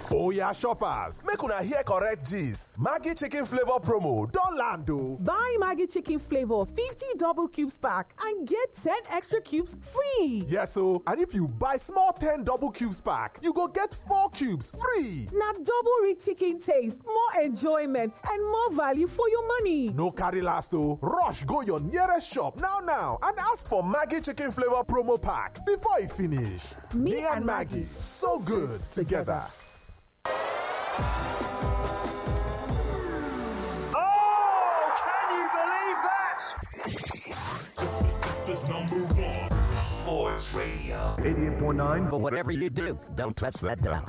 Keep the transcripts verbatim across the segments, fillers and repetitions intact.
Oya shoppers, make una hear correct gist. Maggi chicken flavor promo don land o. Buy Maggi chicken flavor fifty double cubes pack and get ten extra cubes free. Yes o, and if you buy small ten double cubes pack, you go get four cubes free. Na double rich chicken taste, more enjoyment and more value for your money. No carry last o. Rush go your nearest shop now now and ask for Maggi chicken flavor promo pack before e finish. Me, Me and Maggi, so good together. Oh, can you believe that? This is, this is number one. Sports Radio. eighty-eight point nine. But whatever you do, don't touch that dial.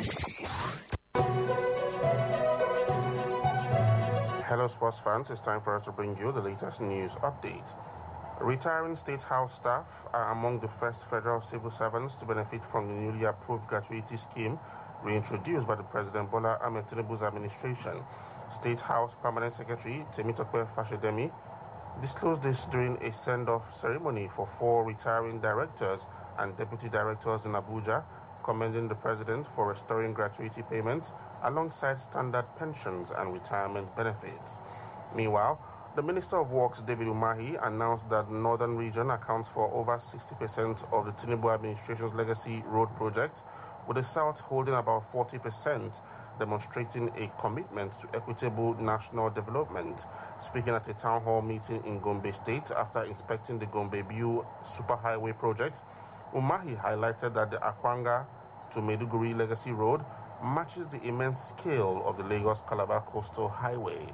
Hello, sports fans. It's time for us to bring you the latest news updates. Retiring State House staff are among the first federal civil servants to benefit from the newly approved gratuity scheme reintroduced by the President Bola Ahmed Tinubu's administration. State House Permanent Secretary Temitope Fashedemi disclosed this during a send-off ceremony for four retiring directors and deputy directors in Abuja, commending the President for restoring gratuity payments alongside standard pensions and retirement benefits. Meanwhile, the Minister of Works, David Umahi, announced that the Northern Region accounts for over sixty percent of the Tinubu administration's legacy road project, with the South holding about forty percent, demonstrating a commitment to equitable national development. Speaking at a town hall meeting in Gombe State after inspecting the Gombe-Biu Superhighway project, Umahi highlighted that the Akwanga to Maiduguri Legacy Road matches the immense scale of the Lagos-Calabar Coastal Highway.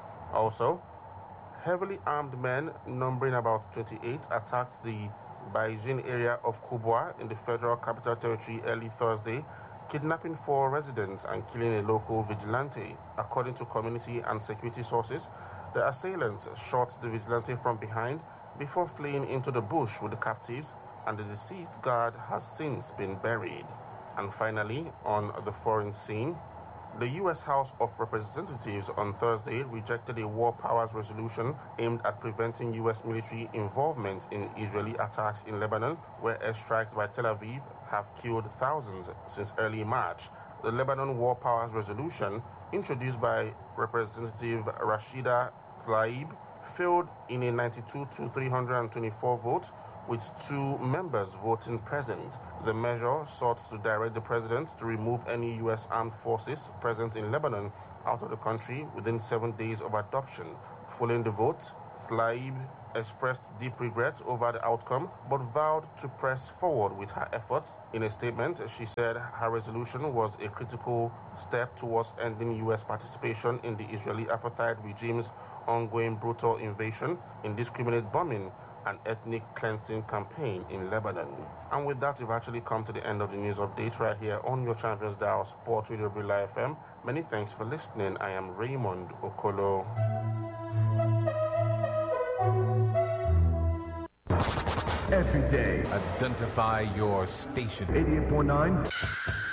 Also, heavily armed men numbering about twenty-eight attacked the Baijin area of Kubwa in the Federal Capital Territory early Thursday, kidnapping four residents and killing a local vigilante. According to community and security sources, the assailants shot the vigilante from behind before fleeing into the bush with the captives, and the deceased guard has since been buried. And finally, on the foreign scene, the U S House of Representatives on Thursday rejected a war powers resolution aimed at preventing U S military involvement in Israeli attacks in Lebanon, where airstrikes by Tel Aviv have killed thousands since early March. The Lebanon war powers resolution, introduced by Representative Rashida Tlaib, failed in a ninety-two to three hundred twenty-four vote, with two members voting present. The measure sought to direct the president to remove any U S armed forces present in Lebanon out of the country within seven days of adoption. Following the vote, Tlaib expressed deep regret over the outcome, but vowed to press forward with her efforts. In a statement, she said her resolution was a critical step towards ending U S participation in the Israeli apartheid regime's ongoing brutal invasion, indiscriminate bombing, and ethnic cleansing campaign in Lebanon. And with that, we've actually come to the end of the news update right here on your Champions Dial Sport Radio Brilla F M. Many thanks for listening. I am Raymond Okolo. Every day. Identify your station. eighty-eight point nine.